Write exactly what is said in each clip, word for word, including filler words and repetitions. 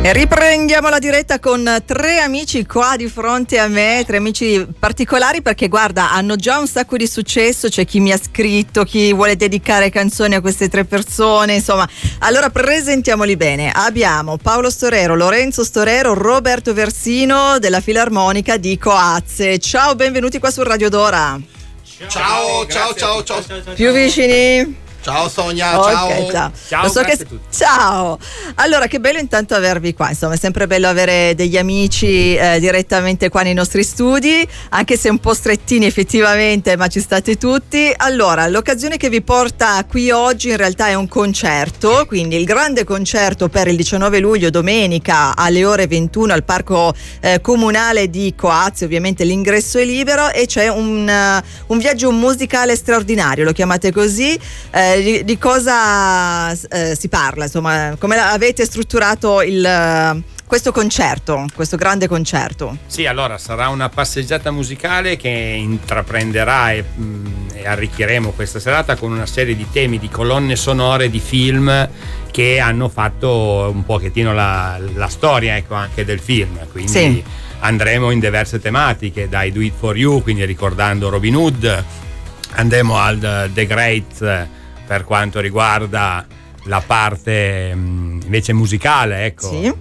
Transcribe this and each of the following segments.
E riprendiamo la diretta con tre amici qua di fronte a me, tre amici particolari perché guarda, hanno già un sacco di successo, c'è chi mi ha scritto, chi vuole dedicare canzoni a queste tre persone, insomma. Allora presentiamoli bene, abbiamo Paolo Storero, Lorenzo Storero, Roberto Versino della Filarmonica di Coazze. Ciao, benvenuti qua su Radio Dora. Ciao, ciao, ciao, ciao, ciao. Più vicini? Ciao Sonia, okay, ciao. Ciao. Ciao, so che... a tutti. Ciao. Allora, che bello intanto avervi qua. Insomma, è sempre bello avere degli amici eh, direttamente qua nei nostri studi, anche se un po' strettini effettivamente, ma ci state tutti. Allora, l'occasione che vi porta qui oggi in realtà è un concerto, quindi il grande concerto per il diciannove luglio, domenica alle ore ventuno al Parco eh, Comunale di Coazze. Ovviamente l'ingresso è libero e c'è un, uh, un viaggio musicale straordinario, lo chiamate così. Eh, Di, di cosa eh, si parla, insomma, come avete strutturato il, questo concerto, questo grande concerto? Sì, allora sarà una passeggiata musicale che intraprenderà e, mh, e arricchiremo questa serata con una serie di temi, di colonne sonore di film che hanno fatto un pochettino la, la storia, ecco, anche del film, quindi sì. Andremo in diverse tematiche, dai Do It For You, quindi ricordando Robin Hood, andremo al The Great per quanto riguarda la parte mh, invece musicale, ecco. Sì.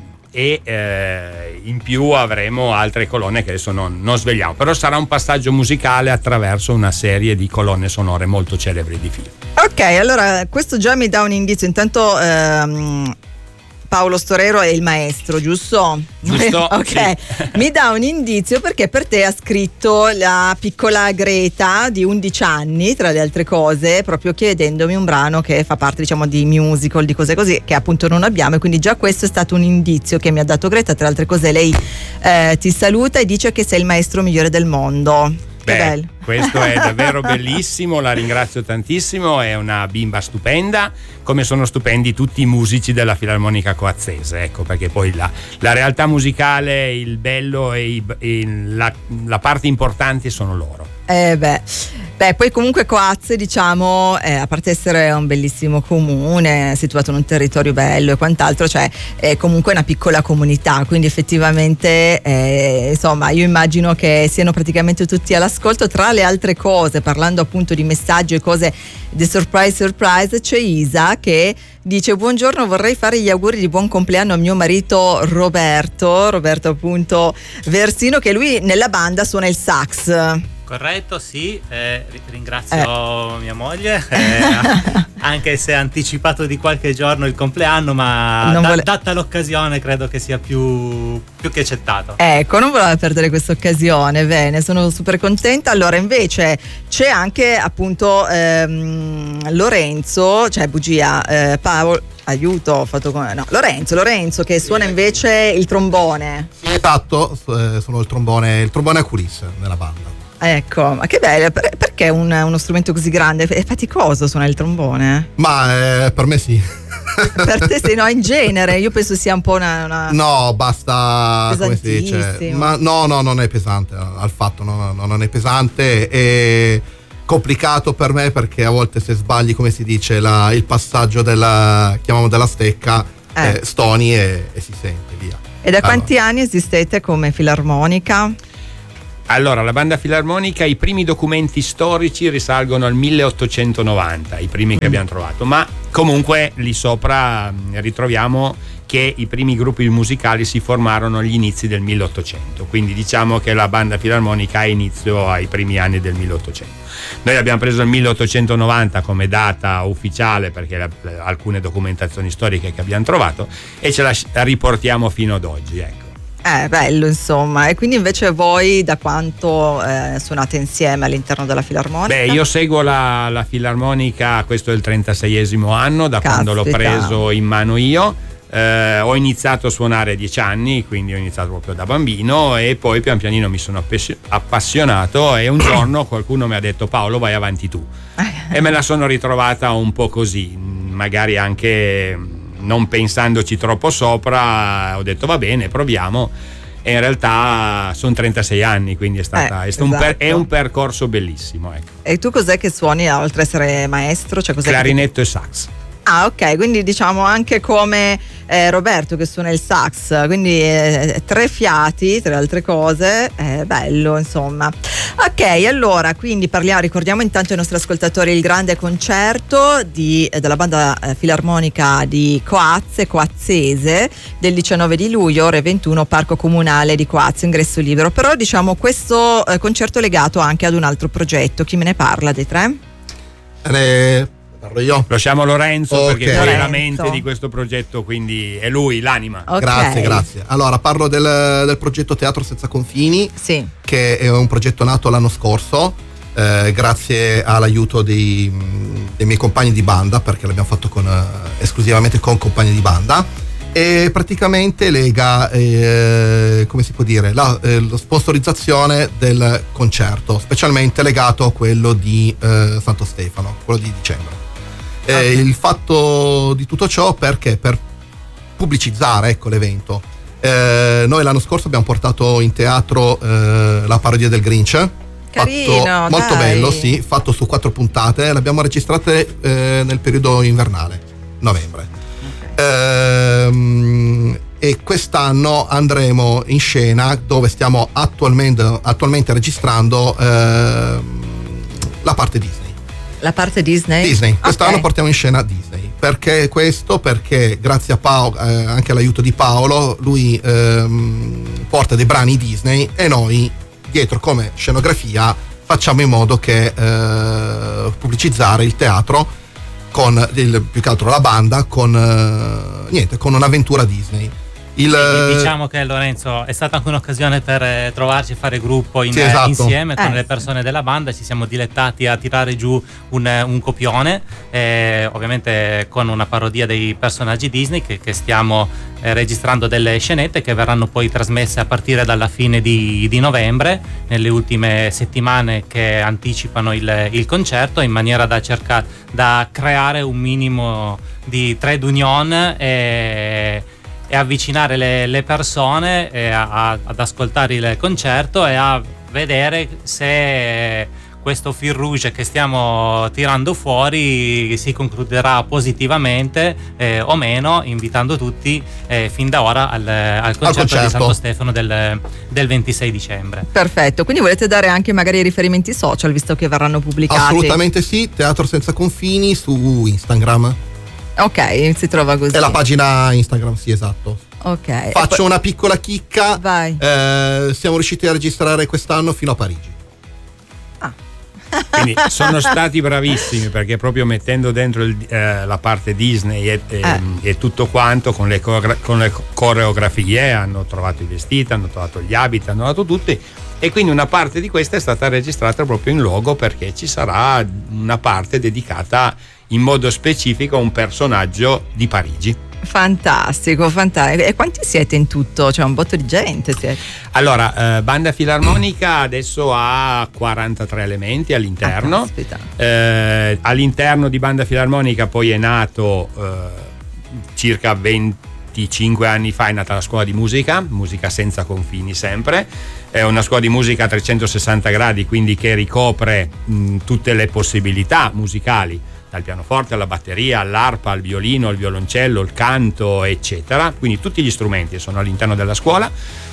E eh, in più avremo altre colonne che adesso non, non svegliamo, però sarà un passaggio musicale attraverso una serie di colonne sonore molto celebri di film. Ok, allora questo già mi dà un indizio. Intanto ehm, Paolo Storero è il maestro, giusto? Giusto. Ok, sì. Mi dà un indizio perché per te ha scritto la piccola Greta di undici anni, tra le altre cose, proprio chiedendomi un brano che fa parte, diciamo, di musical, di cose così, che appunto non abbiamo, e quindi già questo è stato un indizio che mi ha dato Greta. Tra le altre cose lei eh, ti saluta e dice che sei il maestro migliore del mondo. Che Beh, bello. Questo è davvero bellissimo, la ringrazio tantissimo, è una bimba stupenda, come sono stupendi tutti i musici della Filarmonica Coazzese, ecco, perché poi la, la realtà musicale, il bello e, i, e la, la parte importante sono loro. Eh beh. Beh, poi comunque Coazze, diciamo, eh, a parte essere un bellissimo comune, situato in un territorio bello e quant'altro, cioè è comunque una piccola comunità, quindi effettivamente, eh, insomma, io immagino che siano praticamente tutti all'ascolto. Tra le altre cose, parlando appunto di messaggi e cose di surprise surprise, c'è Isa che dice: buongiorno, vorrei fare gli auguri di buon compleanno a mio marito Roberto, Roberto appunto Versino, che lui nella banda suona il sax. Corretto, sì, eh, ringrazio eh. mia moglie, eh, anche se ha anticipato di qualche giorno il compleanno, ma da, vole... data l'occasione credo che sia più, più che accettato. Ecco, non voleva perdere questa occasione, bene, sono super contenta. Allora invece c'è anche appunto ehm, Lorenzo, cioè bugia, eh, Paolo, aiuto, ho fatto come, no, Lorenzo, Lorenzo che suona invece il trombone. Sì, esatto, sono il trombone, il trombone a culisse nella banda. Ecco, ma che bello, per, perché un, uno strumento così grande? È faticoso suonare il trombone? Ma eh, per me sì. Per te sì, no, in genere, io penso sia un po' una... una... No, basta, come si dice, ma no, no, non è pesante, al fatto, no, no, non è pesante, è complicato per me perché a volte se sbagli, come si dice, la, il passaggio della, chiamiamo della stecca, eh. Eh, stoni e, e si sente, via. E da quanti allora. anni esistete come Filarmonica? Allora, la banda filarmonica, i primi documenti storici risalgono al milleottocentonovanta, i primi che abbiamo trovato, ma comunque lì sopra ritroviamo che i primi gruppi musicali si formarono agli inizi del milleottocento, quindi diciamo che la banda filarmonica ha inizio ai primi anni del milleottocento. Noi abbiamo preso il milleottocentonovanta come data ufficiale perché la, alcune documentazioni storiche che abbiamo trovato e ce la riportiamo fino ad oggi, ecco. Eh, bello insomma. E quindi invece voi da quanto eh, suonate insieme all'interno della Filarmonica? Beh, io seguo la, la Filarmonica, questo è il trentaseiesimo anno da Caspita. Quando l'ho preso in mano io. Eh, ho iniziato a suonare a dieci anni, quindi ho iniziato proprio da bambino e poi pian pianino mi sono appassionato e un giorno qualcuno mi ha detto: Paolo, vai avanti tu. E me la sono ritrovata un po' così, magari anche non pensandoci troppo sopra, ho detto va bene, proviamo, e in realtà sono trentasei anni, quindi è stata eh, è, un esatto. per, è un percorso bellissimo, ecco. E tu cos'è che suoni oltre a essere maestro? Cioè, cos'è clarinetto che... e sax. Ah, ok, quindi diciamo anche come eh, Roberto che suona il sax, quindi eh, tre fiati, tra le altre cose, è bello insomma. Ok, allora quindi parliamo, ricordiamo intanto ai nostri ascoltatori il grande concerto di, eh, della banda eh, filarmonica di Coazze, Coazzese, del diciannove di luglio, ore ventuno, Parco Comunale di Coazze, ingresso libero. Però diciamo questo eh, concerto è legato anche ad un altro progetto, chi me ne parla dei tre? Eh, Parlo io. Lasciamo Lorenzo, okay, perché Lorenzo. è la mente di questo progetto, quindi è lui l'anima. Okay. Grazie, grazie. Allora parlo del, del progetto Teatro Senza Confini, sì, che è un progetto nato l'anno scorso eh, grazie all'aiuto dei, dei miei compagni di banda, perché l'abbiamo fatto con, eh, esclusivamente con compagni di banda, e praticamente lega eh, come si può dire la, eh, la sponsorizzazione del concerto, specialmente legato a quello di eh, Santo Stefano, quello di dicembre. Eh, il fatto di tutto ciò perché per pubblicizzare, ecco, l'evento. Eh, noi l'anno scorso abbiamo portato in teatro eh, la parodia del Grinch. Carino, fatto, molto dai. bello, sì, fatto su quattro puntate. L'abbiamo registrate eh, nel periodo invernale, novembre. Ehm, e quest'anno andremo in scena dove stiamo attualmente, attualmente registrando ehm, la parte Disney. La parte Disney? Disney, quest'anno okay. portiamo in scena Disney. Perché questo? Perché grazie a Paolo, eh, anche all'aiuto di Paolo, lui ehm, porta dei brani Disney e noi dietro come scenografia facciamo in modo che eh, pubblicizzare il teatro con il, più che altro la banda con eh, niente, con un'avventura Disney. Il, sì, diciamo che Lorenzo è stata anche un'occasione per eh, trovarci e fare gruppo in, sì, esatto. insieme con eh. le persone della banda. Ci siamo dilettati a tirare giù un, un copione, eh, ovviamente con una parodia dei personaggi Disney che, che stiamo eh, registrando delle scenette che verranno poi trasmesse a partire dalla fine di, di novembre, nelle ultime settimane che anticipano il, il concerto, in maniera da cercare da creare un minimo di trade union e e avvicinare le, le persone e a, a, ad ascoltare il concerto e a vedere se questo fil rouge che stiamo tirando fuori si concluderà positivamente eh, o meno, invitando tutti eh, fin da ora al, al, concerto, al concerto di Santo Stefano del, del ventisei dicembre. Perfetto, quindi volete dare anche magari i riferimenti social visto che verranno pubblicati? Assolutamente sì, Teatro Senza Confini su Instagram. Ok, si trova così. È la pagina Instagram, sì, esatto. Ok. Faccio poi... una piccola chicca. Vai. Eh, siamo riusciti a registrare quest'anno fino a Parigi. Ah. Quindi sono stati bravissimi, perché proprio mettendo dentro il, eh, la parte Disney e, e, eh. e tutto quanto con le, con le coreografie hanno trovato i vestiti, hanno trovato gli abiti, hanno trovato tutti, e quindi una parte di questa è stata registrata proprio in logo, perché ci sarà una parte dedicata in modo specifico a un personaggio di Parigi. Fantastico, fantastico. E quanti siete in tutto? C'è un botto di gente. Siete. Allora, eh, Banda Filarmonica adesso ha quarantatré elementi all'interno. Ah, eh, all'interno di Banda Filarmonica poi è nato eh, circa venticinque anni fa, è nata la scuola di musica, Musica Senza Confini sempre. È una scuola di musica a trecentosessanta gradi, quindi che ricopre mh, tutte le possibilità musicali, dal pianoforte alla batteria, all'arpa, al violino, al violoncello, il canto, eccetera. Quindi tutti gli strumenti sono all'interno della scuola.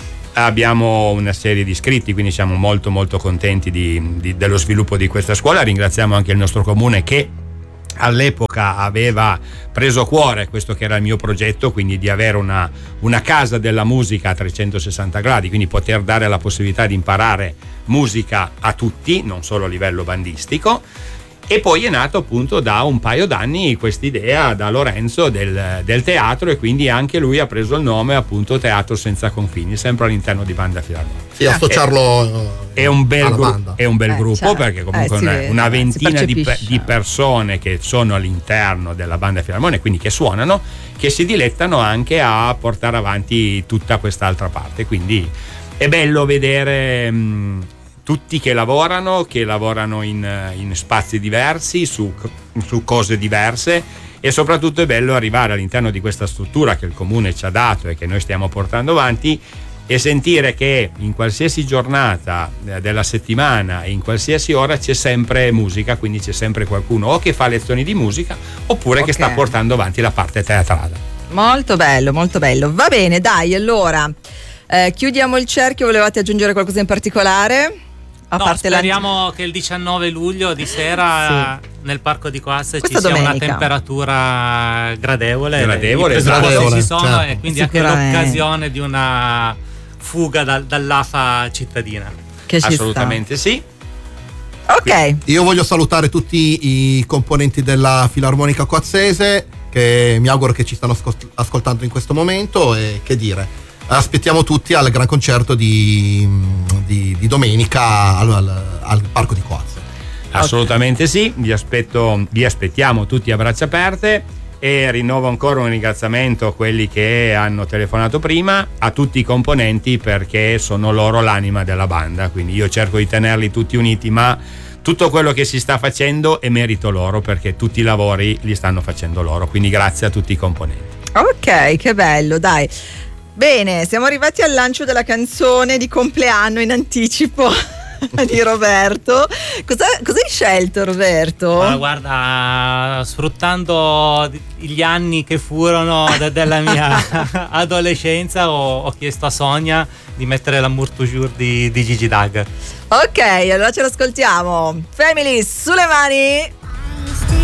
Abbiamo una serie di iscritti, quindi siamo molto molto contenti di, di, dello sviluppo di questa scuola. Ringraziamo anche il nostro comune che all'epoca aveva preso a cuore questo che era il mio progetto, quindi di avere una, una casa della musica a trecentosessanta gradi, quindi poter dare la possibilità di imparare musica a tutti, non solo a livello bandistico. E poi è nato appunto da un paio d'anni quest'idea da Lorenzo del, del teatro, e quindi anche lui ha preso il nome appunto Teatro Senza Confini, sempre all'interno di Banda Filarmonica. Sì, associarlo è, è un bel, gru- è un bel eh, gruppo, certo. perché comunque eh, una, sì, una ventina di, pe- di percepisce. persone che sono all'interno della Banda Filarmonica, quindi che suonano, che si dilettano anche a portare avanti tutta quest'altra parte. Quindi è bello vedere mh, tutti che lavorano, che lavorano in, in spazi diversi, su, su cose diverse, e soprattutto è bello arrivare all'interno di questa struttura che il comune ci ha dato e che noi stiamo portando avanti, e sentire che in qualsiasi giornata della settimana e in qualsiasi ora c'è sempre musica, quindi c'è sempre qualcuno o che fa lezioni di musica oppure okay. che sta portando avanti la parte teatrale. Molto bello, molto bello. Va bene, dai, allora eh, chiudiamo il cerchio. Volevate aggiungere qualcosa in particolare? A no, parte speriamo la... che il diciannove luglio di sera sì. nel parco di Coazze ci sia domenica. una temperatura gradevole, gradevole, gradevole ci sono certo. E quindi anche Sicuramente. l'occasione di una fuga dal, dall'A F A cittadina. Che ci assolutamente sta. Sì. Ok. Io voglio salutare tutti i componenti della Filarmonica Coazzese che mi auguro che ci stanno ascoltando in questo momento, e che dire, aspettiamo tutti al gran concerto di, di, di domenica al, al, al Parco di Coazze. Assolutamente sì, vi aspetto, vi aspettiamo tutti a braccia aperte, e rinnovo ancora un ringraziamento a quelli che hanno telefonato prima, a tutti i componenti, perché sono loro l'anima della banda, quindi io cerco di tenerli tutti uniti, ma tutto quello che si sta facendo è merito loro, perché tutti i lavori li stanno facendo loro, quindi grazie a tutti i componenti. Ok, che bello, dai. Bene, siamo arrivati al lancio della canzone di compleanno in anticipo di Roberto. Cosa, cosa hai scelto, Roberto? Ma guarda, sfruttando gli anni che furono de- della mia adolescenza, ho, ho chiesto a Sonia di mettere l'Amour toujours di, di Gigi Dag. Ok, allora ce l'ascoltiamo. Family, sulle mani!